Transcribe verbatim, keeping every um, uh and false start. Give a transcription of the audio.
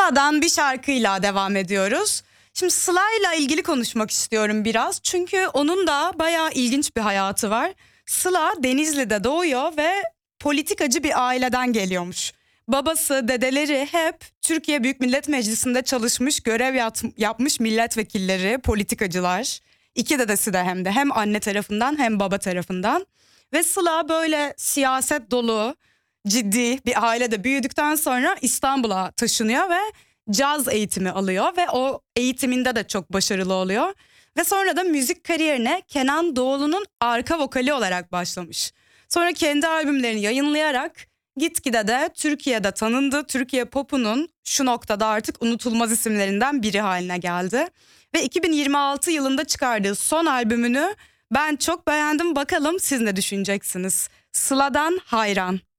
Sıla'dan bir şarkıyla devam ediyoruz. Şimdi Sıla'yla ilgili konuşmak istiyorum biraz. Çünkü onun da bayağı ilginç bir hayatı var. Sıla Denizli'de doğuyor ve politikacı bir aileden geliyormuş. Babası, dedeleri hep Türkiye Büyük Millet Meclisi'nde çalışmış, görev yat- yapmış milletvekilleri, politikacılar. İki dedesi de hem de hem anne tarafından hem baba tarafından. Ve Sıla böyle siyaset dolu, ciddi bir ailede büyüdükten sonra İstanbul'a taşınıyor ve caz eğitimi alıyor ve o eğitiminde de çok başarılı oluyor. Ve sonra da müzik kariyerine Kenan Doğulu'nun arka vokali olarak başlamış. Sonra kendi albümlerini yayınlayarak gitgide de Türkiye'de tanındı. Türkiye popunun şu noktada artık unutulmaz isimlerinden biri haline geldi. Ve iki bin yirmi altı yılında çıkardığı son albümünü ben çok beğendim. Bakalım siz ne düşüneceksiniz? Sıla'dan Hayran.